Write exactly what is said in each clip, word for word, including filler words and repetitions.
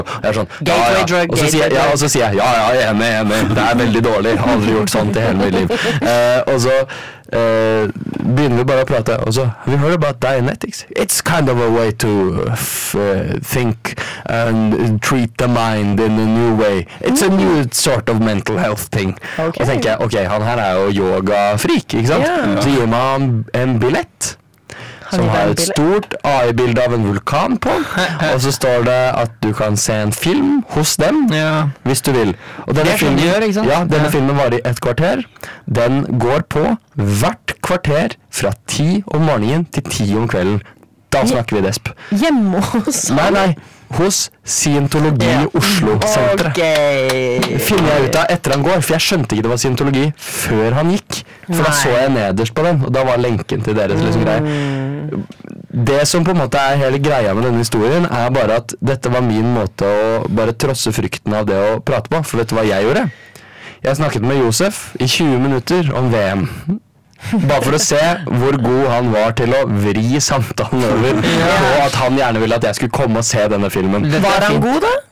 Jeg er sånn, ja, ja. Og så sier jeg, ja, og så sier jeg, ja, ja, jeg er med, jeg er med. Det er veldig dårlig. Jeg har aldri gjort sånt i hele mitt liv. Uh, og så uh, begynner vi bare å prate, og så, have you heard about Dianetics? It's kind of a way to f uh, think and treat the mind in a new way. It's a new sort of mental health thing. Okay. Og så tenker jeg, ok, han her er jo yoga-freak, ikke sant? Yeah. Så gir man han en billett. Som har et stort A I-bilde av en vulkan på, og så står det at du kan se en film hos dem, ja. Hvis du vil. Og denne, filmen, de gjør, ja, denne ja. filmen var i et kvarter. Den går på hvert kvarter fra ti om morgenen til ti om kvelden. Da snakker vi desp. Hjemme hos? Nei, nei. Hos Scientologi i Oslo-senteret. Okay. Finner jeg ut av etter han går, for jeg skjønte ikke det var Scientologi før han gikk. For Nei. Da så jeg nederst på den, og da var lenken til deres liksom greie. Det som på en måte er hele greia med denne historien, er bare at dette var min måte å bare trosse frykten av det å prate på. For vet du hva jeg gjorde? Jeg snakket med Josef i tjue minutter om V M. Bare for å se hvor god han var til å vri samtalen over på at han gjerne ville at jeg skulle komme og se denne filmen. Var han god da?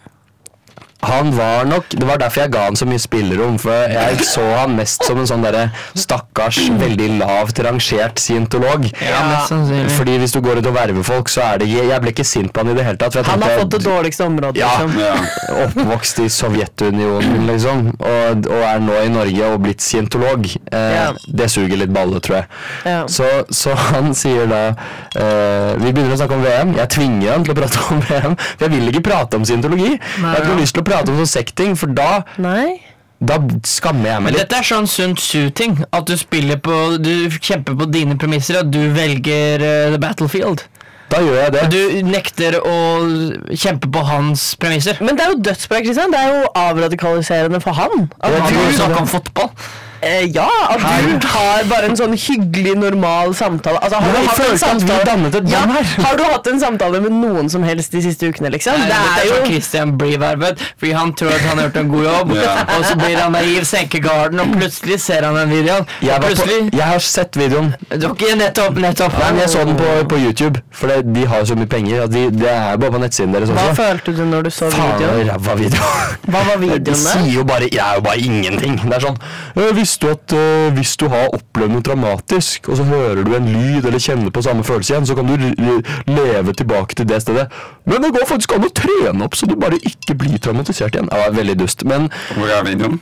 Han var nok, det var derfor jeg ga han så mye spillerom, for jeg så han mest som en sånn der stakkars, veldig lavt rangert scientolog. Ja, mest sannsynlig. Fordi hvis du går ut og verver folk, så er det, jeg ble ikke sint på han i det hele tatt. For jeg han tenkte, har fått det dårligste området, ja, liksom. Ja, oppvokst i Sovjetunionen, liksom, og, og er nå i Norge og blitt scientolog. Eh, ja. Det suger litt balle, tror jeg. Ja. Så, så han sier da, eh, vi begynner å snakke om V M, jeg tvinger han til å prate om V M, for jeg vil ikke prate om scientologi. Nei, jeg har ikke lyst til å prate om sånn sekting, for da Nei. Da skammer jeg meg litt. Dette er sånn Sun Tzu-ting, at du spiller på, du kjemper på dine premisser, at du velger uh, the battlefield. Da gjør jeg det. Du nekter å kjempe på hans premisser. Men det er jo dødsbra, Kristian. Det er jo avradikaliserende for han. At ja, du snakker om fotball. Eh, ja, at du har bare en sånn hyggelig, normal samtale. Altså, har, du hatt en samtale? Ja, har du hatt en samtale med noen som helst de siste ukene, liksom? Nei, det er jo Christian blir vervet, fordi han tror at han har gjort en god jobb, ja. Og så blir han naiv, senker garden, og plutselig ser han den videoen. Jeg, på, jeg har sett videoen. Dere, nettopp, nettopp. Nei, men jeg så den på, på YouTube, for det, de har så mye penger, at de, de er bare på nettsiden deres også. Hva følte du når du så videoen? Faen, ræva video. Hva var videoen der? De sier jo bare, jeg er jo bare ingenting. Det er sånn, hvis du at uh, hvis du har opplevd noe dramatisk, og så hører du en lyd eller kjenner på samme følelse igjen, så kan du leve tilbake til det stedet. Men det går faktisk an å trene opp, så du bare ikke blir traumatisert igjen. Ja, veldig dust, men... Hvor er videoen?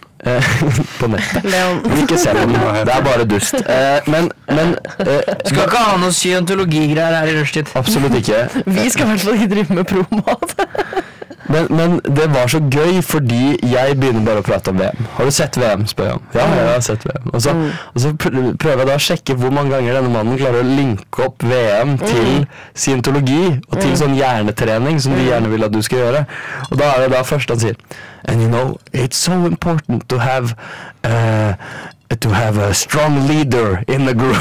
På nettet. Ikke se den, det er bare dust. Eh, men, men... Eh, skal ikke ha noe scientologi-greier her i rushtid. Absolutt ikke. Vi skal i hvert fall ikke drive med promo. Men, men det var så gøy, fordi jeg begynner bare å prate om V M. Har du sett V M, spør jeg? Ja, jeg har sett V M. Og så, mm. og så prøver jeg da å sjekke hvor mange ganger denne mannen klarer å linke opp V M til mm. scientologi, og til mm. sånn hjernetrening som de gjerne vil at du skal gjøre. Og da er det da først han sier, and you know, it's so important to have... Uh, to have a strong leader in the group.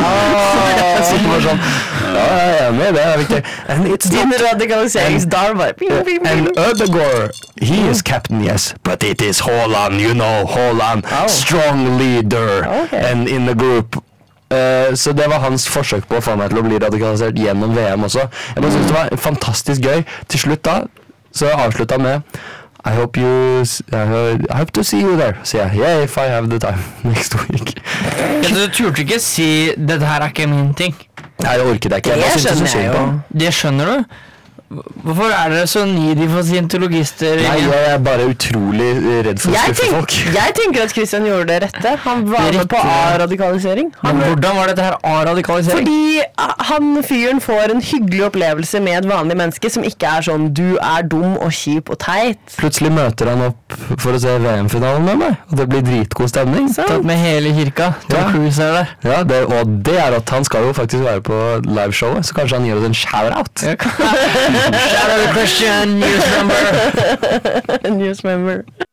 Oh. Så var sånn, ja, jeg er med, det er viktig. And it's Din radikaliseringsdarm. And Ødegaard, he is captain, yes, but it is Haaland, you know, Haaland, oh. strong leader, okay. and in the group. Uh, så det var hans forsøk på å få meg til å bli radikalisert gjennom V M også. Jeg bare synes det var fantastisk gøy. Til slutt da, så avsluttet han med I hope you uh, I hope to see you there. Så jeg, yeah, if I have the time next week. Du turte ikke si dette her er ikke min ting. Nei, det orket jeg ikke. Det skjønner jeg jo. Det skjønner du. Hvorfor er dere så needy for scientologister? Nei, jeg er bare utrolig redd for å skuffe folk. Jeg tenker at Christian gjorde det rette. Han var med på A-radikalisering. Men hvordan var dette her A-radikalisering? Fordi han fyren får en hyggelig opplevelse med et vanlig menneske som ikke er sånn, du er dum og kjip og teit. Plutselig møter han opp for å se V M-finalen med meg, og det blir dritgod stemning. Tatt med hele kirka. Tom ja. Cruise er der. Ja, det, og det er at han skal jo faktisk være på liveshowet, så kanskje han gir oss en shout-out. Ja. Shout out to Christian, news member. News member.